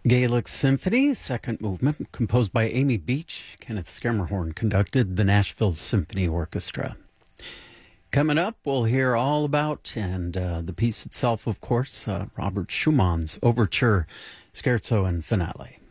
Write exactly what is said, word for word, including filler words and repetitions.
Gaelic Symphony, second movement, composed by Amy Beach. Kenneth Schermerhorn conducted the Nashville Symphony Orchestra. Coming up, we'll hear all about, and uh, the piece itself, of course, uh, Robert Schumann's Overture, Scherzo, and Finale.